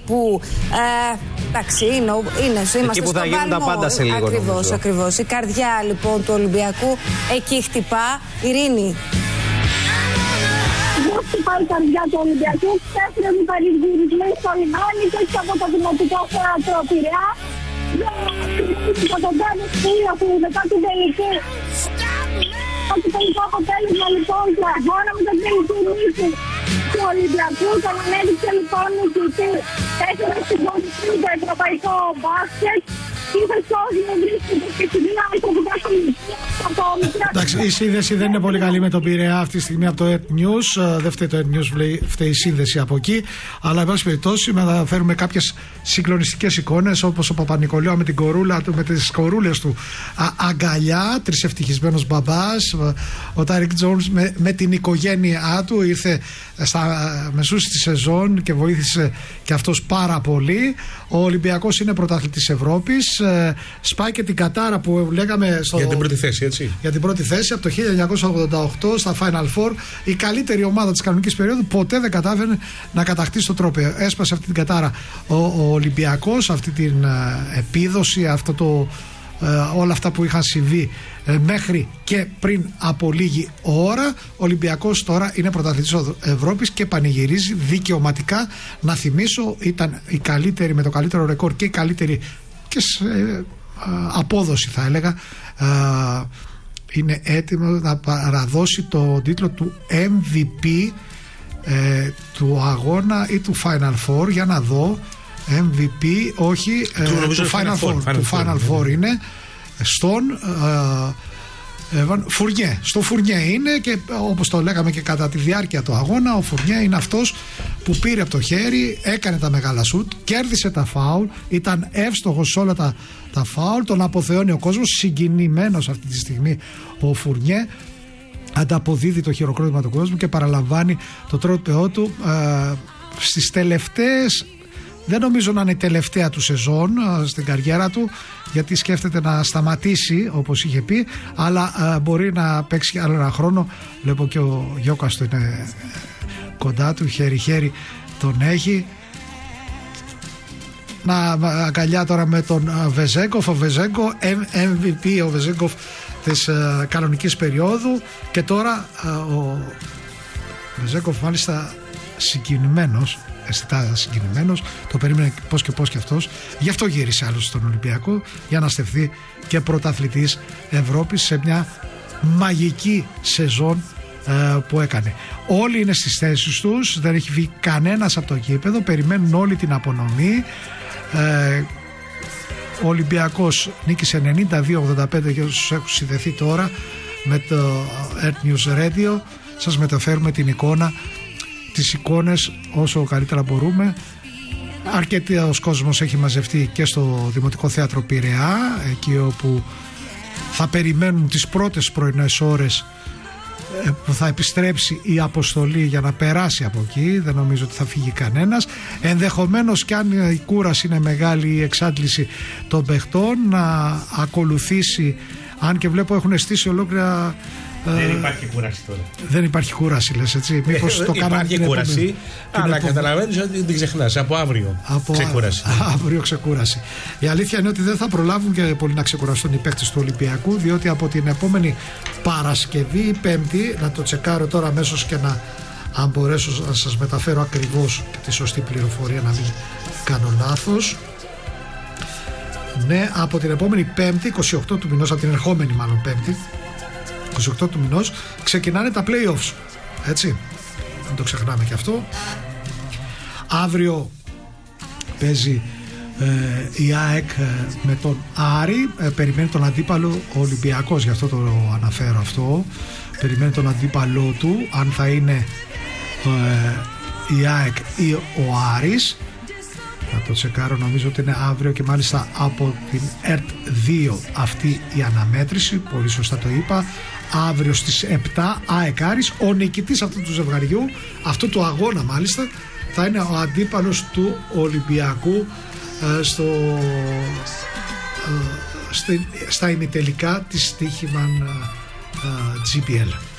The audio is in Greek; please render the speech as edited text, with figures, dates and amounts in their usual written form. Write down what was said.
που εντάξει, είμαστε που θα γίνουν τα πάντα σε λίγο. Ακριβώς. Η καρδιά λοιπόν του Ολυμπιακού εκεί χτυπά. Ειρήνη. Δεν χτυπάει η καρδιά του Ολυμπιακού. Πέφτουν οι παρηγυρισμένοι στο λιμάνι και όχι από το δημοτικό θέατρο Πειραιά. Από τον Τάδε Σπύριο που μετά την τελική. Το τελικό αποτέλεσμα λοιπόν του αγώνα με τον τελική νίκη του Ολυμπιακού. Τον ανέδειξε λοιπόν νικητή. Έφερε στην πονητή το ευρωπαϊκό μπάσκετ. Εντάξει, η σύνδεση δεν είναι πολύ καλή με τον Πειραιά αυτή τη στιγμή από το Earth News. Δεν φταίει το Earth News, φταίει η σύνδεση από εκεί. Αλλά, εν πάση περιπτώσει, μεταφέρουμε κάποιες συγκλονιστικές εικόνες, όπως ο Παπα-Νικολάου με την κορούλα του, με τις κορούλες του αγκαλιά, τρισευτυχισμένος μπαμπάς. Ο Τάρικ Τζόουνς με την οικογένειά του ήρθε στα μεσούς της σεζόν και βοήθησε και αυτός πάρα πολύ. Ο Ολυμπιακός είναι πρωταθλητής Ευρώπης. Σπάει και την κατάρα που λέγαμε για την πρώτη θέση, έτσι. Για την πρώτη θέση από το 1988 στα Final Four. Η καλύτερη ομάδα της κανονικής περίοδου ποτέ δεν κατάφερε να κατακτήσει το τρόπαιο. Έσπασε αυτή την κατάρα ο Ολυμπιακός, αυτή την επίδοση, όλα αυτά που είχαν συμβεί μέχρι και πριν από λίγη ώρα. Ο Ολυμπιακός τώρα είναι πρωταθλητής Ευρώπης και πανηγυρίζει δικαιωματικά. Να θυμίσω, ήταν η καλύτερη με το καλύτερο ρεκόρ και η καλύτερη και απόδοση, θα έλεγα. Είναι έτοιμο να παραδώσει το τίτλο του MVP του αγώνα ή του Final Four. Για να δω. MVP, όχι, του Final Four. Του Final Four είναι στον Φουρνιέ. Στο Φουρνιέ είναι, και όπως το λέγαμε και κατά τη διάρκεια του αγώνα, ο Φουρνιέ είναι αυτός που πήρε από το χέρι, έκανε τα μεγάλα σουτ, κέρδισε τα φάουλ, ήταν εύστοχος σε όλα τα φάουλ, τον αποθεώνει ο κόσμος, συγκινημένος αυτή τη στιγμή ο Φουρνιέ. Ανταποδίδει το χειροκρότημα του κόσμου και παραλαμβάνει το τρόπαιό του στις τελευταίες. Δεν νομίζω να είναι η τελευταία του σεζόν στην καριέρα του, γιατί σκέφτεται να σταματήσει όπως είχε πει, αλλά μπορεί να παίξει άλλο ένα χρόνο. Βλέπω και ο Γιώκας του είναι κοντά του, χέρι-χέρι τον έχει. Να αγκαλιά τώρα με τον Βεζέγκοφ. Ο Βεζέγκοφ MVP, ο Βεζέγκοφ της κανονικής περίοδου, και τώρα ο Βεζέγκοφ μάλιστα συγκινημένος, αισθητά συγκινημένος, το περίμενε πώς και αυτός, γι' αυτό γύρισε άλλος στον Ολυμπιακό, για να στεφθεί και πρωταθλητής Ευρώπης σε μια μαγική σεζόν που έκανε. Όλοι είναι στις θέσεις τους, δεν έχει βγει κανένας από το γήπεδο, περιμένουν όλοι την απονομή. Ο Ολυμπιακός νίκησε 92-85 για όσους έχουν συνδεθεί τώρα με το Earth News Radio. Σας μεταφέρουμε την εικόνα, τις εικόνες όσο καλύτερα μπορούμε. Αρκετός κόσμος έχει μαζευτεί και στο Δημοτικό Θέατρο Πειραιά, εκεί όπου θα περιμένουν τις πρώτες πρωινές ώρες που θα επιστρέψει η αποστολή για να περάσει από εκεί. Δεν νομίζω ότι θα φύγει κανένας. Ενδεχομένως, και αν η κούραση είναι μεγάλη, η εξάντληση των παιχτών, να ακολουθήσει, αν και βλέπω έχουν στήσει ολόκληρα. Δεν υπάρχει κούραση τώρα. Δεν υπάρχει κούραση, λες, έτσι. Μήπως το κάνανε. Υπάρχει κούραση, αλλά καταλαβαίνεις ότι την ξεχνάς. Από αύριο ξεκούραση. Αύριο ξεκούραση. Η αλήθεια είναι ότι δεν θα προλάβουν και πολύ να ξεκουραστούν οι παίκτες του Ολυμπιακού, διότι από την επόμενη Παρασκευή ή Πέμπτη, να το τσεκάρω τώρα αμέσως και αν μπορέσω να σας μεταφέρω ακριβώς τη σωστή πληροφορία, να μην κάνω λάθος. Ναι, από την επόμενη Πέμπτη, 28 του μηνός, από την ερχόμενη μάλλον Πέμπτη, 28 του μηνός, ξεκινάνε τα play-offs. Έτσι, δεν το ξεχνάμε και αυτό. Αύριο παίζει η ΑΕΚ με τον Άρη. Περιμένει τον αντίπαλο ο Ολυμπιακός, γι' αυτό το αναφέρω αυτό. Περιμένει τον αντίπαλό του, αν θα είναι η ΑΕΚ ή ο Άρης. Να το τσεκάρω, νομίζω ότι είναι αύριο, και μάλιστα από την ΕΡΤ 2 αυτή η αναμέτρηση, πολύ σωστά το είπα. Αύριο στις 7 ΑΕΚ Άρης. Ο νικητής αυτού του ζευγαριού, αυτού του αγώνα μάλιστα, θα είναι ο αντίπαλος του Ολυμπιακού στα ημιτελικά της Στοίχημαν GPL.